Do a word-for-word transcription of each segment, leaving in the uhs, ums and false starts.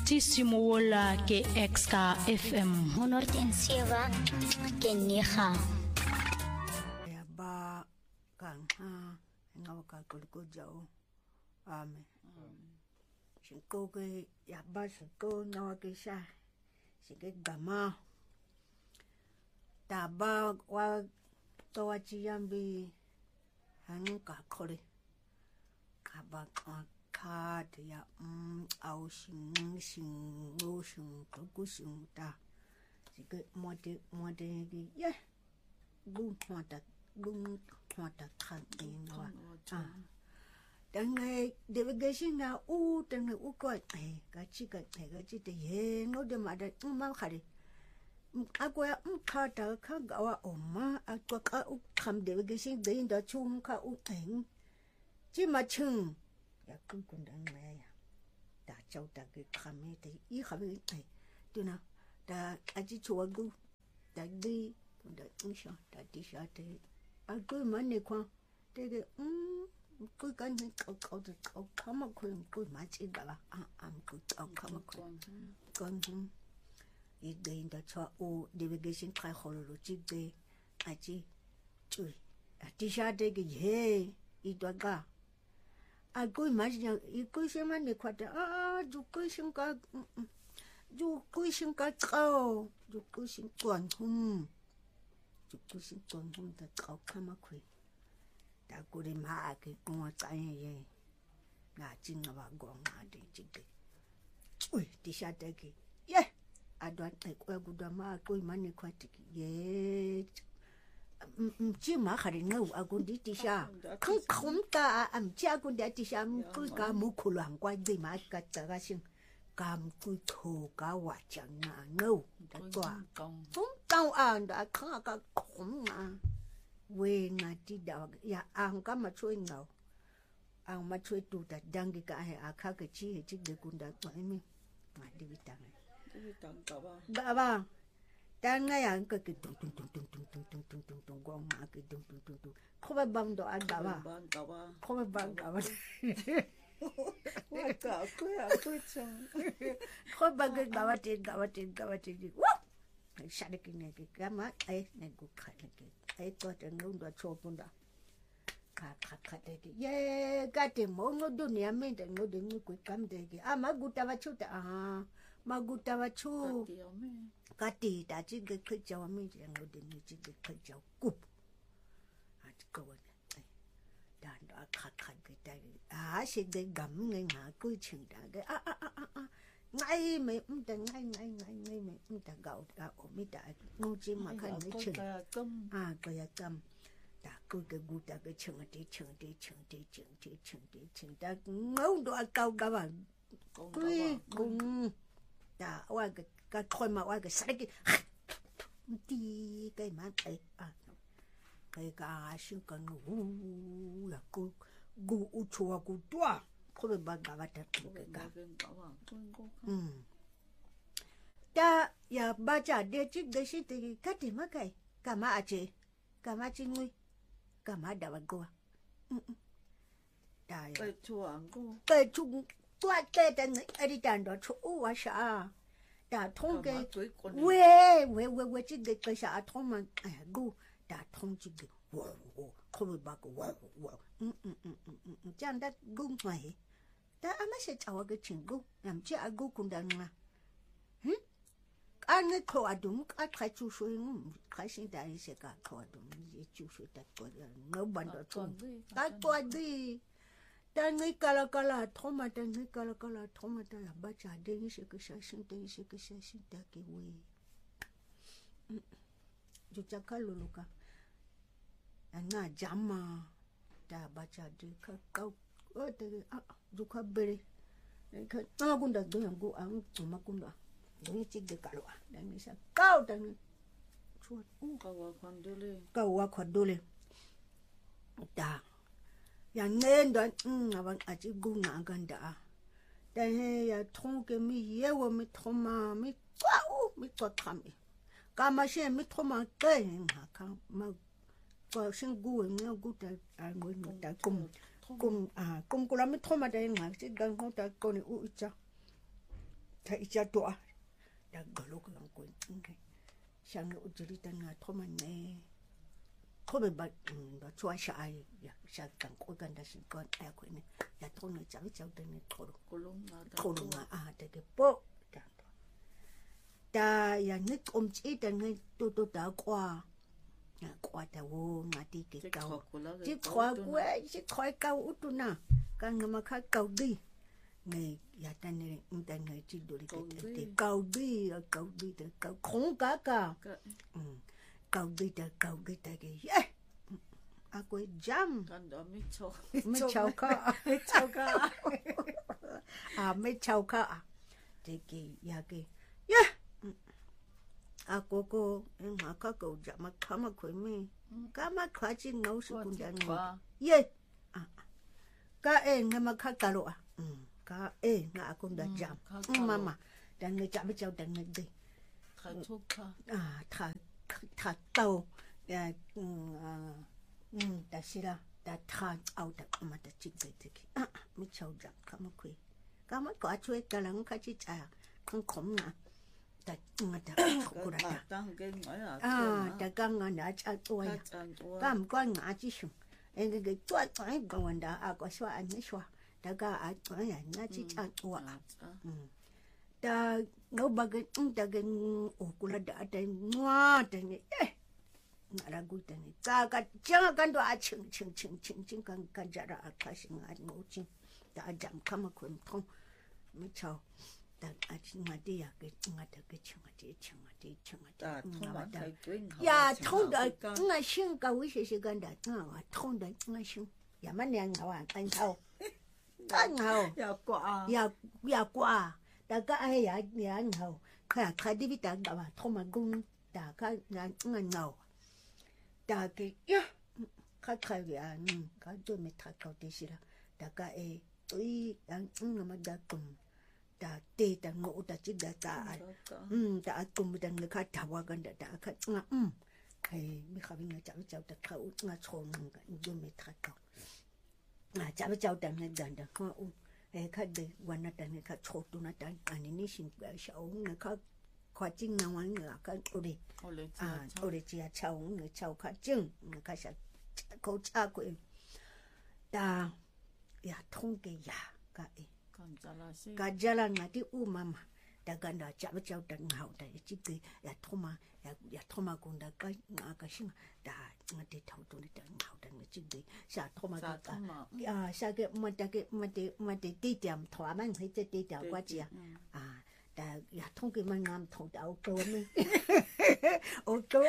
ti simola ke Exka F M Monortensiva ke niha ya ba kan ha ngawa ka ko jao amen shinko ke ya ba shinko ngawa ke sha shike gama ta ba wa to wa chi yambi hanu ka khore ka ba ka de ya um au shin shin lo shin ko ku shin ta shike mo de mo de ye gu mo ta gu mo ta kan de no ah dan ngai delegation na u dan ngai u ko ai ka chi ka ga chi de ye no de ma da ma khare ako ya mkha ta kha ga wa oma a to ka u kham delegation de da chung ka u teng chi ma chung ya kun kun dan ngai ya da chau ta ke khame de i khame ai tu na da a chi chu gu da di da insha da di sha de a ko ma ne kwa de de um ku kan ne ko ko de ko kama ko ko ma chi ga ba a am ku ko kama ko kon hum i de inda cha o delegation khai kholo chi de a chi chu a ti sha de ge ye i do ga a ko ma ji i ko she ma ne kwa de a ju ko shin ka ju ko shin ka ko ju ko shin kon hum ju ko shin kon hum da ko kama ko da ko de ma ke ko ta ye nga jing ba go nga de ji ge chu ti sha de ge ye a do ta ko gu da ma ko ma ne kwa ti ye ji ma khari no a gu di ti sha khum khum ta am cha gu da ti sha ku ka mu khu lang kwa ji ma ka ta ga shin kam ku tho ka wa chang na no da twa tum tao an da kha ka khum ma we nga ti da ya ang ka ma choi ngao ang ma choi tu da dang ka he a kha ka chi he chi de kun da twa mi ma di bi tang di tang ka ba ba ba dan nga yang ka ki tung tung tung tung tung tung tung tung tung tung gong ma ki tung tung tung tung ko ba bang do an ba ba ko ba bang ka ba wa ka ko ya ko chang ko ba ga ga wa ti ga wa ti ga wa ti wa sha de ki ne ki ka ma ai ne gu kha ne ki ai ko te ngun do cho pun da ka ka ka de ki ye ka te mo no do ne amen de no de ni ku kam de ki a ma gu ta wa chu ta a ma gu ta wa chu ka ti ta chi ge khu cha wa mi je no de ni chi ge khu cha ku a chi ko wa ne dan da ka ka ge ta a shi de gam ngai ma ku ching da ge a a a a ngay mấy um ta ngay ngay ngay ngay mấy um ta gạo ta ôm mi ta ngu chi mà khăn mấy chừng à cái ya cam ta cứ cái gu ta cái chừng đi chừng đi chừng đi chừng đi chừng đi chừng ta ngấu đồ cao cả bạn cứ cùng ta qua cái cái thôi mà qua cái sai cái đi cái má cái à cái cả sinh cần gu là gu gu u chua gu tua ko ba ga ba ta ko ga um ta ya ba cha de chi de shi te ka te ma kai ka ma a che ka ma chi ngui ka ma da ba go um ta ya pe chu an go pe chu tua te de a di dan do chu wa sha ta thong ge we we we we chi de ka sha thong ma go ta thong chi ge wo wo ko ba go wo wo um um um chang da gung mai ta ama se chawa ge chingu nam che agu kunda nga hm an ne ko adum ka tra chu shu ng ka sin da se ka ko adum ye chu shu ta ko no ban do chung ta ko di ta ngi kala kala thoma ta ngi kala kala thoma ta la ba cha de ni se ke sha sin de se ke sha sin ta ke we ju cha ka lu lu ka ana jama ta ba cha de ka ka o te a ju ka bere ka na gunda do yang go ang ma gunda do ni chi de ka lo da ni sa ka da ni chu u ka wa khon dole ka wa khon dole da ya nen do um abang a chi gu na ganda da he ya thong ke mi ye wo mi thoma mi kwa u mi to tham ka ma she mi thoma ke ha ka ma ko shin gu ni gu ta a ngoi no ta kum kum à kum kula mi thoma da nga chi gang ho ta ko ni u cha thấy cha tua đã gỡ lúc làm quên cái sang nó chỉ đi tên là thôi mình nghe thôi mình bắt nó chua sai ya sa càng cố gắng đã sinh con ai quên này ya thôi nó chẳng cháu tên này thôi thôi mà à để cái bộ ta ya nhất om chỉ tên này tôi tôi đã qua qua ta vô ngã đi cái cầu chỉ khỏi quê chỉ khỏi cầu út tu na càng người mà khác cầu đi này ya ta này ta này chỉ đối cái cái cầu đi cầu đi cái cầu không cả cả cầu đi ta cầu đi ta cái à quê jam mấy cháu cả mấy cháu cả à mấy cháu cả thì cái ya cái ya à cô cô em mà có cầu chạm mà khá mà khỏe mi cá mà khá chỉ nấu sự cũng chẳng ngon ye à cá em nghe mà khá caro à cá em nghe cũng đã chạm mama đang nghe chạm với cháu đang nghe đi à thà thà tàu à um đã xí ra đã thà ao đã mà đã chích vậy thì à mấy cháu chạm khá mà khỏe cá mà có chơi cá lăng khá chỉ chả không khom nè ta ngata ko ra ta ah ta ka nga na cha to ya ka m kwa nga chi shu en ge to ai ga wanda a ko swa an ni swa ta ka a to ya na chi cha to a ta no ba ge ta ge o ku la da ta mwa ta ni eh na ra gu ta ni ka ka cha ka ndo a ching ching ching ching ching kan ka ja ra a ka shin a no ching ta jam kama ko thong mi chao ta a ching ma de ya ge nga ta ge ching ma de ching ma de ching ma de ya thong da nga shin ka wi she she gan da nga wa thong da nga shin ya ma nya nga wa kan thao ta ngao ya kwa ya ya kwa ta ka ai ya ya ngao ka ka di bi ta ga wa thong ma gung ta ka nga nga ngao ta ke ya ka ka ya ni ka do me ta ka de shi la ta ka e ui ang nga ma da kum ta te ta ngo ta chi da ta um ta kum da nga ka ta wa gan da ta ka nga um kai mi kha nga cha cha ta ka u nga chong nga do me ta ka nga cha cha ta nga da da ka u e ka de wa na ta nga ka cho tu na ta ani ni shin ga sha u nga ka kwa jing na wa nga ka u de à u de chi a cha u nga cha ka jing nga ka sha ko cha ko ta ya thong ke ya ka e ka jala nga ti u mama ta ga na cha ba cha ta ngau ta chi ke ya thoma ya ya thoma kun da ka nga ka shin da nga ti thau tu ni ta ngau ta nga chi ke sha thoma ka ya sha ke ma ta ke ma te ma te ti tiam thwa man he te ti tiam kwa chi à ta ya thong ke man ngam thong ta o to me o to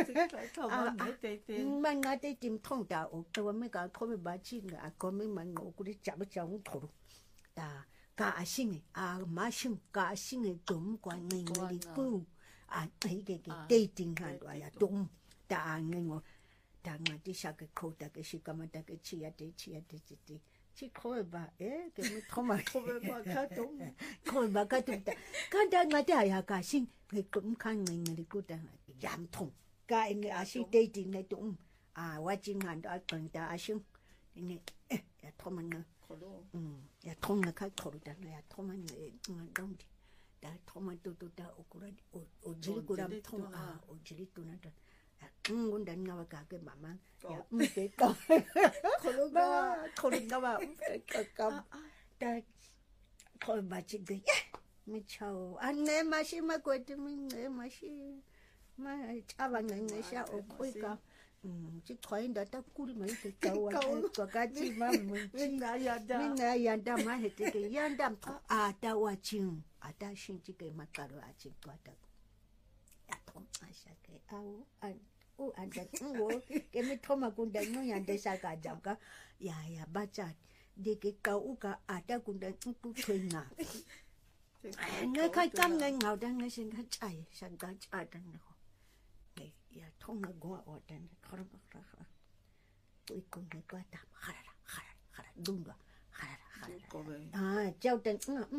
man nga te tim thong ta o to me ka ko me ba chi nga ko me man ngo ku ri cha ba cha ng thoro ta ka sing a ma sing ka sing dum kwa ngai ngai ku a ai ke ke dating han wa ya dum ta ngai ngo ta nga ti sha ke ko ta ke shi ka ma ta ke chi ya te chi ya te chi ti chi ko ba e ke me thoma ko ba ka dum ko ba ka dum ta ka da nga ta ya ka sing ke kum kan ngai ngai ku ta yam thong ka ngai a shi dating ngai dum à quá trình hành đó cần ta ai xưng nghe ya thoma nga um ya thong nga ka thoro da ya thoma nga dong di da thoma tu tu da okura o jili kura thong a o jili tu na da ngun dan nga wa ka ke mama ya um ke ka kholo nga kholo nga wa um ke ka da khol ba chi de mi chao an ne ma shi ma ko ti mi ne ma shi ma cha ba nga nga sha o khoi ka chỉ khỏi đã ta cúi mấy cái câu của cái gì mà mình mình nói mình nói yan đam mà hết cái yan đam à ta qua chừng à ta xin chỉ cái mặt caro à chừng qua ta à thông à sao cái ao anh ô anh đã ô cái mấy thông mà cũng đánh nó yan để sao cả jam cả ya ya ba cha để cái câu cả à ta cũng đánh cũng thuê ngà ngay khai cam ngay ngào đang ngay xin khai chạy sang cái chạy đang nó ya thong na go o tan khara khara tôi cùng cái qua tạm khara khara khara đúng rồi khara khara à châu tan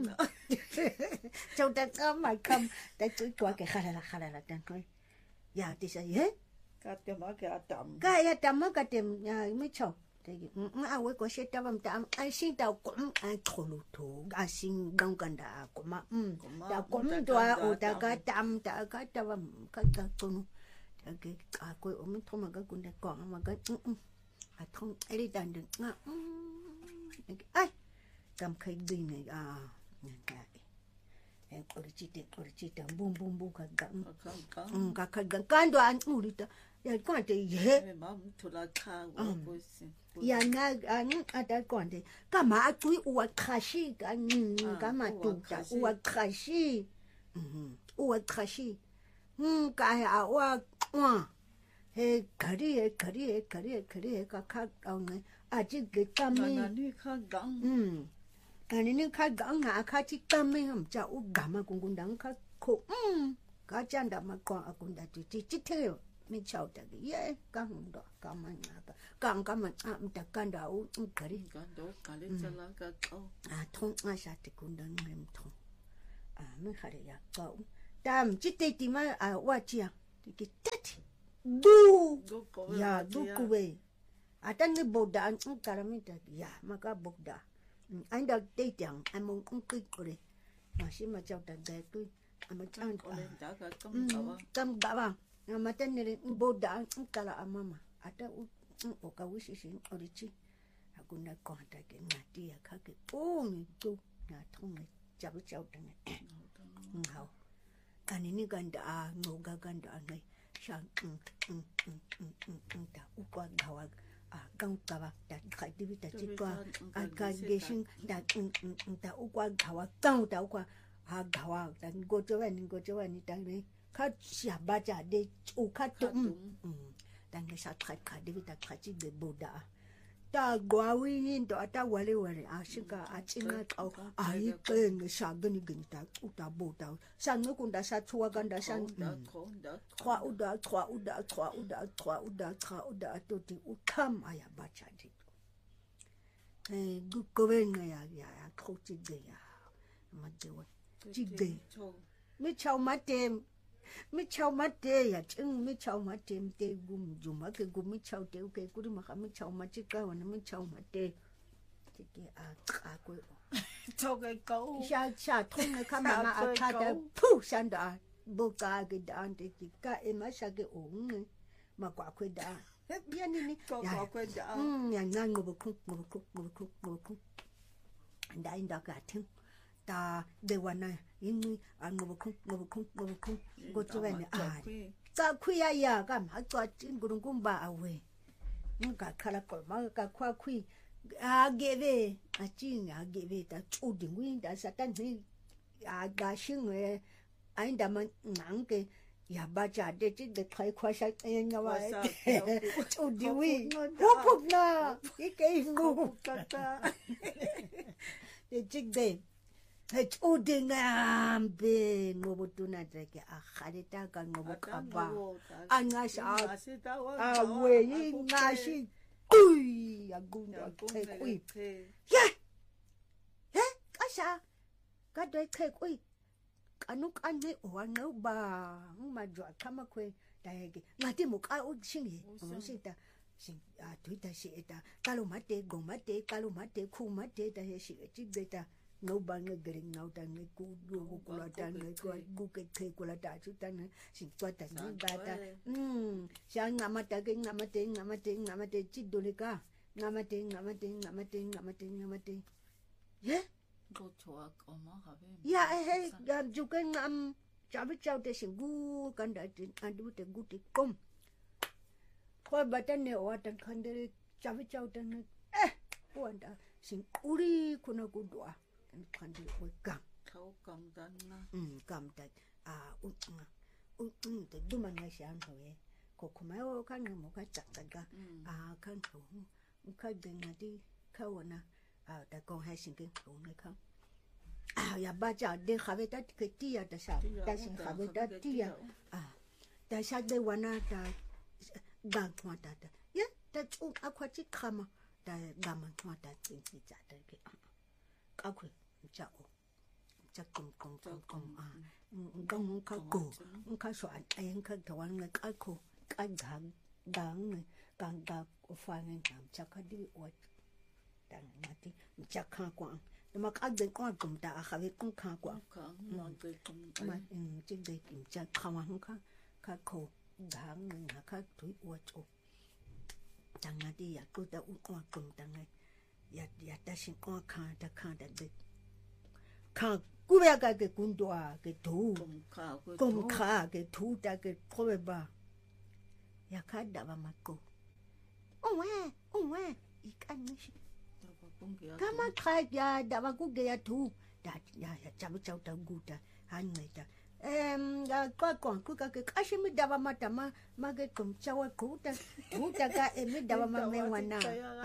châu tan có mà không tại tôi qua cái khara khara là tan thôi ya thì sao vậy cái tiệm mà cái tạm cái ya tạm mà cái tiệm mấy chậu tegi a we ko sheta bam ta a shin ta ko a kholu to a shin gang kan da ko ma um ta ko do o ta ka tam ta ka ta bam ka ka to ta ke a ko o mi thoma ga kun da ko ma ga a thong ai dan de nga ai kam khai di ne a nga e ko chi te ko chi ta bum bum bum ka ga um ka ka ga kan do an u ri ta ya ko te ye ma to la kha wo si ya na an ata konde kama atui uwa khashi ka kama tuta uwa khashi mhm uwa khashi mm ka ya wa wa he kari he kari he kari he kari he ka ka ang a ji ge kami na ni kha gang mm ani ni ka gang na ka ti kami ham cha u gama kungundang ka ko mm ka chanda ma ko akunda ti ti ti te mi chao ta ye ka ndo ka ma na ka ka ka ma a mta kanda u kari kando kale chala ka ko a thong a sha te kunda ngem thong a me khare ya ka u tam chi te ti ma a wa chi ya ti ki tat du ya du ku we a tan ni boda an ka ra mi ta ya ma ka boda an da te tiang an mo ku ki ko re ma shi ma chao ta ga tu a ma chan ko le da ka kam ka wa kam ba ba na mata ne boda an kala amama ata u o ka wishi shin orichi akuna konta ke ngati ya ka ke o ni tu na thong ne chabu chau tang ngao ani ni ganda a no ga ganda ngai shan um um um um ta u kwa gawa a gang ka ba ta khai di ta chi kwa a ka ge shin da um um ta u kwa gawa gang ta u kwa a gawa ta go jo wa ni go jo wa ni ta ne ka sia ba ja de u ka tu um dan ke sa khai ka de ta khai chi de boda ta gwa wi yin to ta wale wale a shika a chinga au a yi ke ne sa gani gani ta u ta boda sa no kun da sa chuwa gan da san kwa u da kwa u da kwa u da kwa u da kwa u da to ti u kam aya ba cha di eh gu ko ven ya ya ko chi de ya ma de wa chi de mi chao ma tem mi chao ma te ya chung mi chao ma tem te gum juma ke gum mi chao te ke ku ma ka mi chao ma chi ka wa mi chao ma te ti ke a ka ko cho cái câu sha sha thong ne ka ma a ka da pu san da bo ka ge da te ki ka e ma sha ge o ne ma kwa kwe da ya ni ni có có quên đã mm ya ngang ngo ku ngo ku ngo ku ngo ku da inda ka tin ta de wana yin a ngo ku ngo ku ngo ku go to wen a ka khu ya ya ka ma ka tin gu ngum ba a we nga kala ko ma ka kwa khu a ge ve a chin a ge ve ta chu ding win da sa tan ni a ga shin we a inda man nang ke ya ba cha de chi de khai khwa sha en nga wa chu ding wi pu pu na i ke ngu ka ta de chi de he chu ding am be ngo bu tu na de ke a khale ta ka ngo bu ka ba a nga sha a we yi nga shi kui ya gu na ke kui ye ye ka sha ka de ke kui anu kan ne o no ba ma jwa kama kwe da yake ngati mu ka o shingi o shi ta shin a tu ta shi ta kalu mate go mate kalu mate ku mate da he shi ti beta no ba ne gere ngau ta ne ku du ku la ta ne ko gu ke ke ku la ta chu ta ne shin to ta ni ba ta mm sha ngamata ke ngamate ngamate ngamate chi do le ka ngamate ngamate ngamate ngamate ngamate ye go choa ko ma ha ve ya he gam ju ke ngam cha bi chao te shin gu kan da tin an du te gu ti kom ko ba ta ne o ta kan de cha bi chao te ne eh o da shin uri kuna gu do kan kan de o gam khâu cầm dan na um gam da a u nga u u te du man na shan ho ye ko ko ma o kan mo ka cha ta ga a kan ko ka de na di ka wona à ta con hai sinh cái phụ này không à ya ba cha de khave ta ke tia ta sa ta sin khave ta tia à ta sa de wana ta ga thwa ta ta ya ta chu a khwa chi khama ta ga ma thwa ta chi chi cha ta ke ka khu cha o cha kum kum kum kum à ngong ka ko ka so an ai ka ta wan ka ko ka ga gang gang ga fang ngam chakadi wat dan mati chakha kwa ma ka de kwa kum ta kha ve kum kha kwa Kang ngon cái kum ma ching de kim cha kha ma kha kha ko gang na kha thui wat o dan mati ya ko da u kwa kum dan ya ya ta shin kwa kha ta kha da de kha ku ya ka ke kun do a ke thu kum khao cái kum kha ke thu ta ke ko be ba ya kha da ba ma ko o wa o wa ikan ni kama kaya dawa ku gaya tu da ya ya chabu chau ta guta han me ta em ga ko ko ku ka ke kashimi dawa mata ma ma ge kum chawa ku ta guta ka e mi dawa ma me wana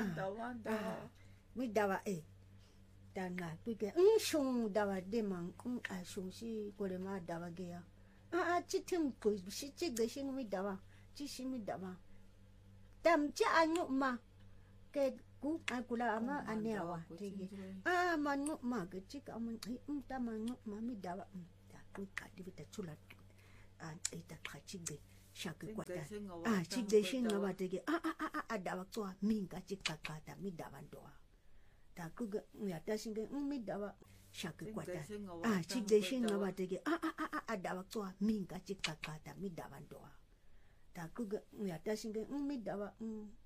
mi dawa e ta na ku ke un shung dawa de man kun a shung si ko le ma dawa ge ya a a chi tim ku si chi ge shin mi dawa chi shi mi dawa tam cha anyu ma ke ku akula ama anewa tege ah manu ma ke chika ama mta manu mami dawa ta ku ka dibita chula ah ita khachige shake kwata ah chige shinga watege ah ah ah dawa kwa minga chika kata mi dawa ndoa ta ku ya tashinge mi dawa shake kwata ah chige shinga watege ah ah ah dawa kwa minga chika kata mi dawa ndoa ta ku ya tashinge mi dawa